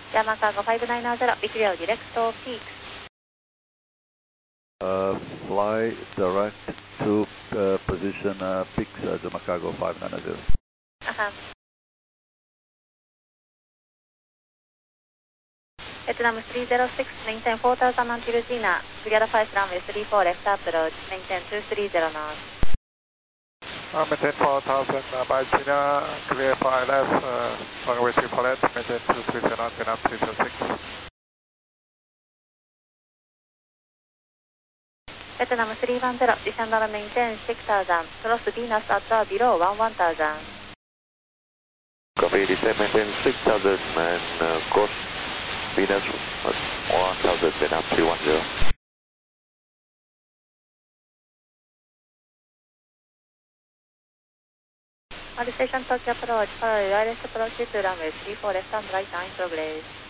German Cargo 590, be clear direct to peak. Fly direct to position peaks, German Cargo 590. Vietnam 306, maintain 4000 until Gina. Clear the 5 runway 34 left approach, maintain 230 knots. Maintain 4000 by Gina, clear 5 left, runway 34 left, maintain 230 knots, Vietnam 306. Vietnam 310, descend and maintain 6000, cross Venus at the below 1000. Copy, descend, maintain 6000 and cross Venus at 1000, Vietnam 310. On the station Tokyo approach, parallel wireless approach to runway 34 left and right 9 progress.